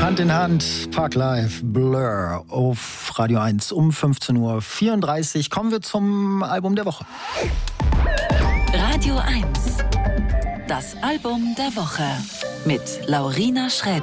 Hand in Hand, Parklife, Blur auf Radio 1 um 15.34 Uhr. Kommen wir zum Album der Woche. Radio 1, das Album der Woche mit Laurina Schräder.